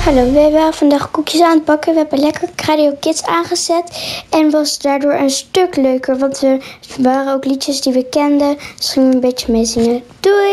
Hallo, we hebben vandaag koekjes aan het bakken. We hebben lekker Radio Kids aangezet. En was daardoor een stuk leuker. Want er waren ook liedjes die we kenden. Dus gingen we een beetje meezingen. Doei!